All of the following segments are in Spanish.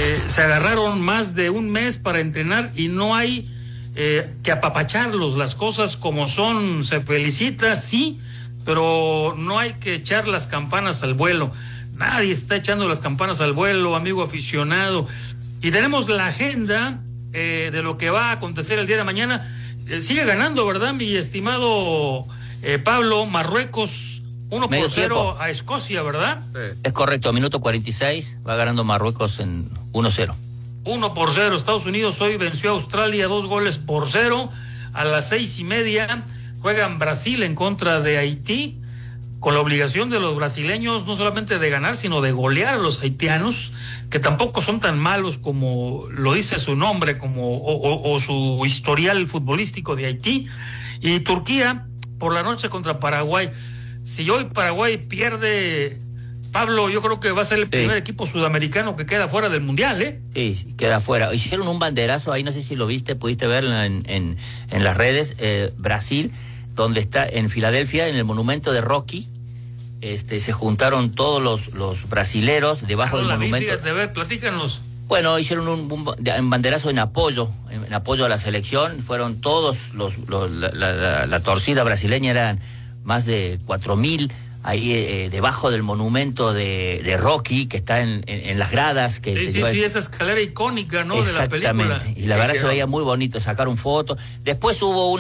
se agarraron más de un mes para entrenar y no hay que apapacharlos, las cosas como son, se felicita, sí, pero no hay que echar las campanas al vuelo. Nadie está echando las campanas al vuelo, amigo aficionado. Y tenemos la agenda de lo que va a acontecer el día de mañana. Sigue ganando, ¿verdad, mi estimado Pablo? Marruecos 1-0 a Escocia, ¿verdad? Sí. Es correcto, a minuto 46 va ganando Marruecos en 1-0. 1-0. Estados Unidos hoy venció a Australia 2-0. A las 6:30 juegan Brasil en contra de Haití, con la obligación de los brasileños no solamente de ganar, sino de golear a los haitianos, que tampoco son tan malos como lo dice su nombre, o su historial futbolístico de Haití. Y Turquía por la noche contra Paraguay. Si hoy Paraguay pierde, Pablo, yo creo que va a ser el primer equipo sudamericano que queda fuera del Mundial, ¿eh? Sí, queda fuera. Hicieron un banderazo ahí, no sé si lo viste, pudiste verlo en las redes, Brasil, donde está en Filadelfia, en el monumento de Rocky. Se juntaron todos los brasileros debajo del monumento. Fíjate, a ver, platícanos. Bueno, hicieron un banderazo en apoyo a la selección. Fueron todos la torcida brasileña, eran más de 4,000 ahí debajo del monumento de Rocky, que está en las gradas. Sí, esa escalera icónica, ¿no? De la película. Y la verdad se veía muy bonito, sacaron fotos. Después hubo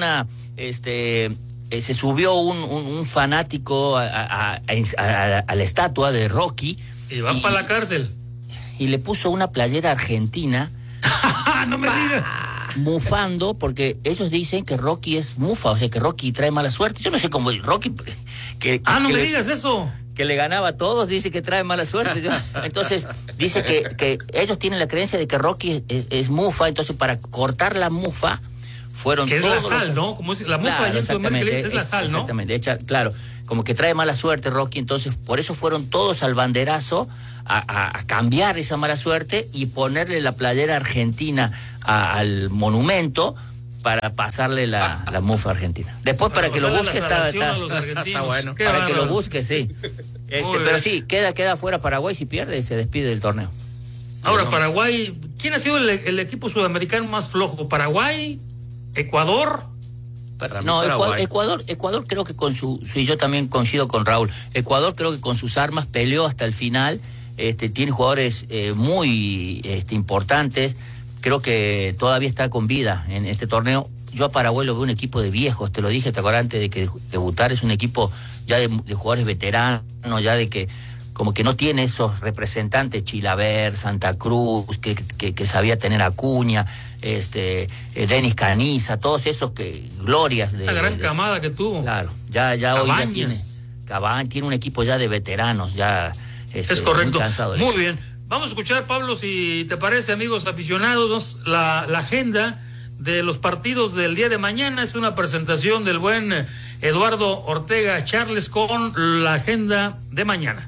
se subió un fanático a la estatua de Rocky. Y va para la cárcel. Y le puso una playera argentina. No me digas. Mufando, porque ellos dicen que Rocky es mufa, o sea que Rocky trae mala suerte. Yo no sé cómo Rocky... no me digas eso. Que le ganaba a todos, dice que trae mala suerte. Entonces, dice que ellos tienen la creencia de que Rocky es mufa, entonces para cortar la mufa... fueron que todos es la sal, ¿no? Como es la mufa, claro, es la sal, ¿no? Exactamente, claro, como que trae mala suerte Rocky, entonces por eso fueron todos al banderazo a cambiar esa mala suerte y ponerle la playera argentina al monumento para pasarle la mufa argentina. Después para que lo busque está bueno. Para que lo busque, sí. Pero sí, queda fuera Paraguay, si pierde se despide del torneo. Ahora, Paraguay, ¿quién ha sido el equipo sudamericano más flojo? ¿Paraguay? ¿Ecuador? No, Ecuador creo que y yo también coincido con Raúl, Ecuador creo que con sus armas peleó hasta el final, tiene jugadores muy importantes, creo que todavía está con vida en este torneo. Yo a Paraguay lo veo un equipo de viejos, te lo dije, te acuerdas antes de que debutar, es un equipo ya de jugadores veteranos, ya de que como que no tiene esos representantes, Chilaver, Santa Cruz, que sabía tener Acuña, Denis Caniza, todos esos glorias de... Esa gran camada que tuvo. Claro, ya hoy ya tiene un equipo ya de veteranos, ya es correcto. Muy cansado. Muy bien. Vamos a escuchar, Pablo, si te parece, amigos aficionados, la agenda de los partidos del día de mañana. Es una presentación del buen Eduardo Ortega Charles con la agenda de mañana.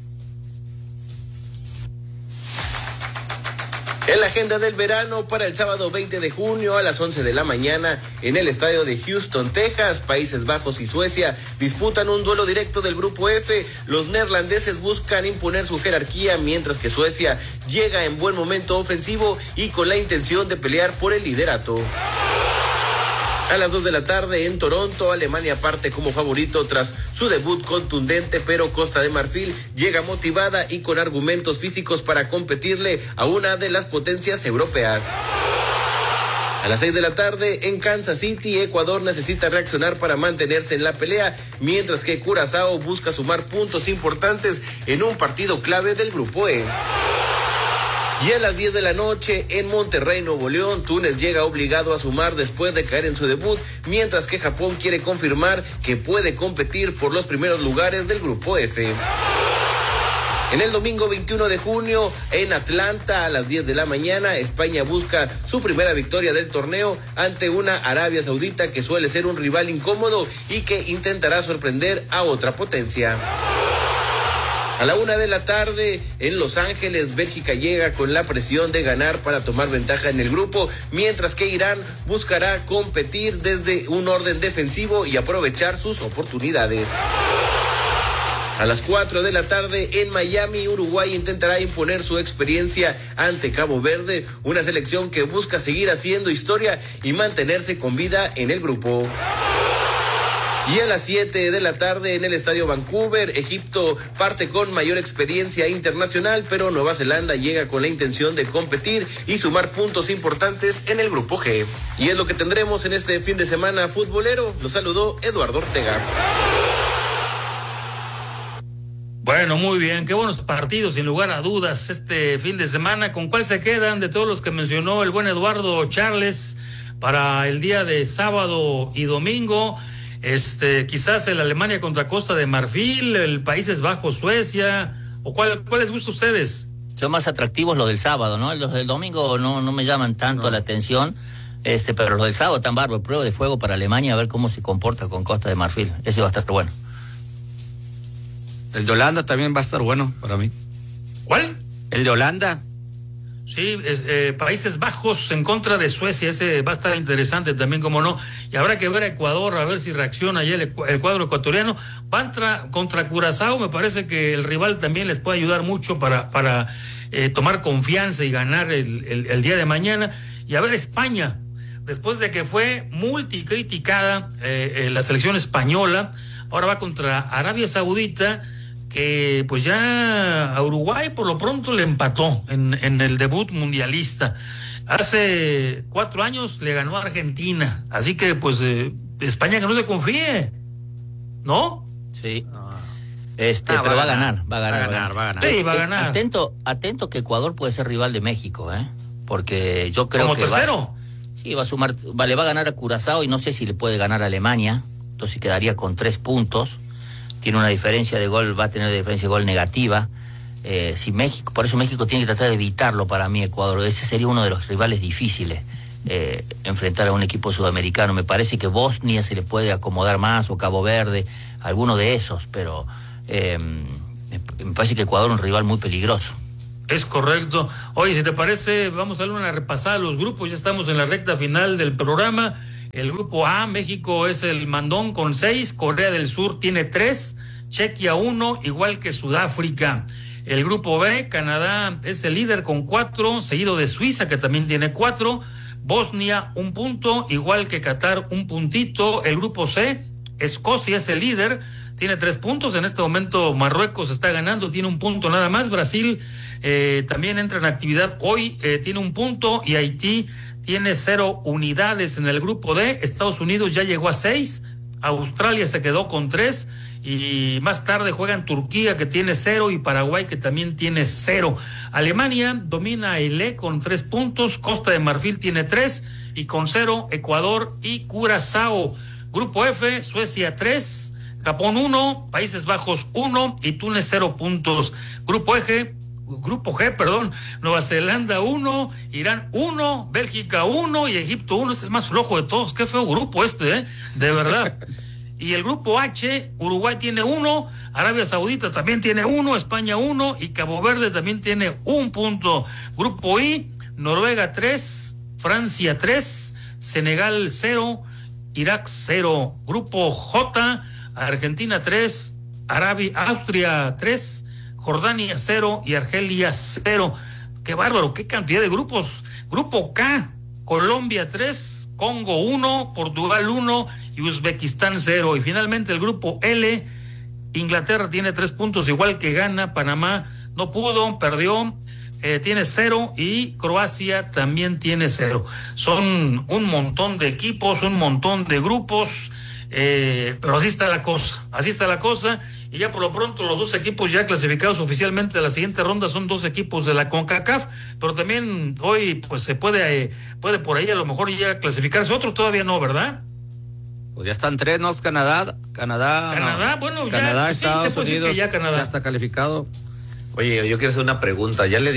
En la agenda del verano para el sábado 20 de junio a las 11 de la mañana en el estadio de Houston, Texas, Países Bajos y Suecia disputan un duelo directo del grupo F. Los neerlandeses buscan imponer su jerarquía, mientras que Suecia llega en buen momento ofensivo y con la intención de pelear por el liderato. A las 2 de la tarde en Toronto, Alemania parte como favorito tras su debut contundente, pero Costa de Marfil llega motivada y con argumentos físicos para competirle a una de las potencias europeas. A las 6 de la tarde en Kansas City, Ecuador necesita reaccionar para mantenerse en la pelea, mientras que Curazao busca sumar puntos importantes en un partido clave del grupo E. Y a las 10 de la noche en Monterrey, Nuevo León, Túnez llega obligado a sumar después de caer en su debut, mientras que Japón quiere confirmar que puede competir por los primeros lugares del grupo F. En el domingo 21 de junio, en Atlanta, a las 10 de la mañana, España busca su primera victoria del torneo ante una Arabia Saudita que suele ser un rival incómodo y que intentará sorprender a otra potencia. A la 1 de la tarde, en Los Ángeles, Bélgica llega con la presión de ganar para tomar ventaja en el grupo, mientras que Irán buscará competir desde un orden defensivo y aprovechar sus oportunidades. A las 4 de la tarde en Miami, Uruguay intentará imponer su experiencia ante Cabo Verde, una selección que busca seguir haciendo historia y mantenerse con vida en el grupo. Y a las 7 de la tarde en el Estadio Vancouver, Egipto parte con mayor experiencia internacional, pero Nueva Zelanda llega con la intención de competir y sumar puntos importantes en el grupo G. Y es lo que tendremos en este fin de semana futbolero. Los saludó Eduardo Ortega. Bueno, muy bien, qué buenos partidos, sin lugar a dudas, este fin de semana. ¿Con cuál se quedan de todos los que mencionó el buen Eduardo Charles para el día de sábado y domingo? Quizás el Alemania contra Costa de Marfil, el Países Bajos, Suecia, o ¿cuál les gusta a ustedes? Son más atractivos los del sábado, ¿no? Los del domingo no me llaman tanto la atención, pero los del sábado tan bárbaro, prueba de fuego para Alemania, a ver cómo se comporta con Costa de Marfil, ese va a estar bueno. El de Holanda también va a estar bueno para mí. ¿Cuál? El de Holanda. Sí, Países Bajos en contra de Suecia, ese va a estar interesante también, como no. Y habrá que ver a Ecuador, a ver si reacciona ya el cuadro ecuatoriano. Contra Curazao, me parece que el rival también les puede ayudar mucho para tomar confianza y ganar el día de mañana. Y a ver España, después de que fue multicriticada la selección española, ahora va contra Arabia Saudita, que pues ya a Uruguay por lo pronto le empató en el debut mundialista. Hace 4 años le ganó a Argentina, así que pues España que no se confíe, ¿no? Sí. Pero va a ganar. Sí, va a ganar. Atento que Ecuador puede ser rival de México, porque yo creo como que tercero. Va a sumar, le va a ganar a Curazao y no sé si le puede ganar a Alemania, entonces quedaría con 3 puntos. Tiene una diferencia de gol, va a tener diferencia de gol negativa. Si México, por eso México tiene que tratar de evitarlo para mí, Ecuador. Ese sería uno de los rivales difíciles, enfrentar a un equipo sudamericano. Me parece que Bosnia se le puede acomodar más, o Cabo Verde, alguno de esos, pero me parece que Ecuador es un rival muy peligroso. Es correcto. Oye, si te parece, vamos a darle una repasada a los grupos. Ya estamos en la recta final del programa. El grupo A, México es el mandón con 6, Corea del Sur tiene 3, Chequia 1, igual que Sudáfrica. El grupo B, Canadá es el líder con 4, seguido de Suiza, que también tiene 4, Bosnia 1 punto, igual que Qatar 1 puntito. El grupo C, Escocia es el líder, tiene 3 puntos. En este momento Marruecos está ganando, tiene 1 punto nada más. Brasil también entra en actividad hoy, tiene 1 punto, y Haití tiene 0 unidades en el grupo D. Estados Unidos ya llegó a 6, Australia se quedó con 3, y más tarde juegan Turquía, que tiene 0, y Paraguay, que también tiene 0. Alemania domina a Elé con 3 puntos, Costa de Marfil tiene 3, y con 0 Ecuador y Curazao. Grupo F, Suecia 3, Japón 1, Países Bajos 1 y Túnez 0 puntos. Grupo G, Nueva Zelanda 1, Irán 1, Bélgica 1 y Egipto 1. Es el más flojo de todos. Qué feo grupo de verdad. Y el grupo H, Uruguay tiene 1, Arabia Saudita también tiene 1, España 1 y Cabo Verde también tiene 1 punto. Grupo I, Noruega 3, Francia 3, Senegal 0, Irak 0. Grupo J, Argentina 3, Austria 3, Jordania 0 y Argelia 0. Qué bárbaro, qué cantidad de grupos. Grupo K, Colombia 3, Congo 1, Portugal 1 y Uzbekistán 0. Y finalmente el grupo L, Inglaterra tiene 3 puntos, igual que Ghana. Panamá no pudo, perdió, tiene 0, y Croacia también tiene 0. Son un montón de equipos, un montón de grupos, pero así está la cosa. Y ya por lo pronto los 2 equipos ya clasificados oficialmente a la siguiente ronda son 2 equipos de la CONCACAF, pero también hoy pues se puede por ahí a lo mejor ya clasificarse otro, todavía no, ¿verdad? Pues ya están 3, ¿no? Canadá, bueno, Canadá, ya Estados Unidos, ya Canadá ya está calificado. Oye, yo quiero hacer una pregunta. Ya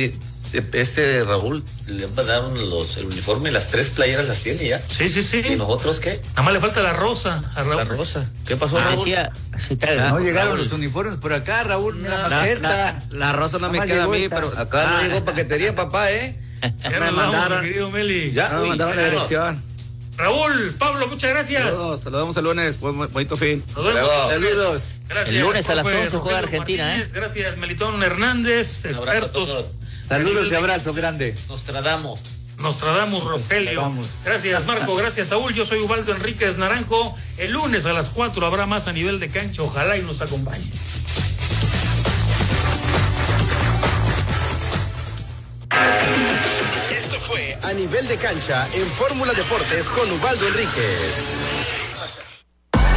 Raúl le han dado el uniforme, las 3 playeras las tiene ya. Sí. ¿Y nosotros qué? Nada más le falta la rosa a Raúl. La rosa. ¿Qué pasó, Raúl? No llegaron los uniformes por acá, Raúl. La rosa no me queda a mí, pero acá no llegó paquetería, papá, Ya me mandaron, querido Meli. Ya me mandaron la dirección. Raúl, Pablo, muchas gracias. Saludos, saludamos el lunes, bonito fin. Nos vemos. Saludos. Gracias. El lunes a las 11 Rogelio juega Argentina, Martínez, Gracias, Melitón Hernández, expertos. Saludos y abrazo grande. Nostradamus Rogelio. Gracias, Marco. Gracias, Saúl. Yo soy Ubaldo Enríquez Naranjo. El lunes a las 4 habrá más a nivel de cancha. Ojalá y nos acompañe. Esto fue A Nivel de Cancha en Fórmula Deportes con Ubaldo Enríquez.